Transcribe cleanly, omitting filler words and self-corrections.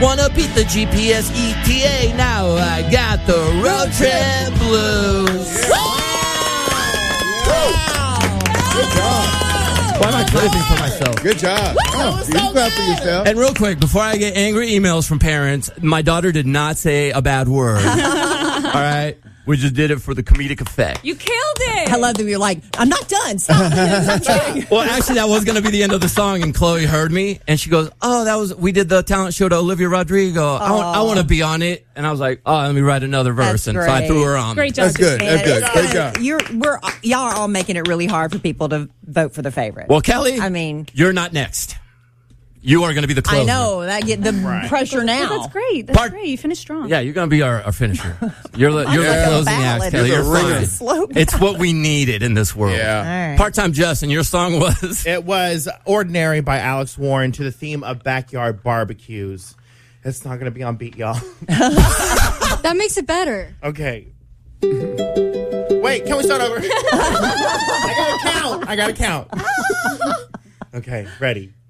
Wanna beat the GPS ETA, now I got the road trip blues. Good job. Why am I clapping for myself? Good job. You clap for yourself. And real quick, before I get angry emails from parents, my daughter did not say a bad word. All right? We just did it for the comedic effect. You killed it. I love that you're like, I'm not done. Stop. Well, actually, that was going to be the end of the song, and Chloe heard me, and she goes, we did the talent show to Olivia Rodrigo. I want to be on it. And I was like, let me write another verse. That's and so I threw her on. Great job. That's good. That's good. Great job. Y'all are all making it really hard for people to vote for the favorite. Well, Kelly, I mean, you're not next. You are going to be the closer. I know. That get the pressure now. Well, that's great. That's great. You finished strong. Yeah, you're going to be our finisher. You're the closing act, Kelly. You're You're a fine. It's what we needed in this world. Yeah. All right. Part-time Justin, your song was? It was Ordinary by Alex Warren to the theme of backyard barbecues. It's not going to be on beat, y'all. That makes it better. Okay. Wait, can we start over? I got to count. Okay, ready.